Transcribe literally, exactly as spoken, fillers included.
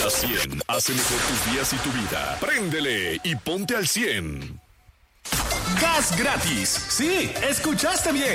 La cien hace mejor tus días y tu vida. Préndele y ponte al cien. Gas gratis. Sí, escuchaste bien.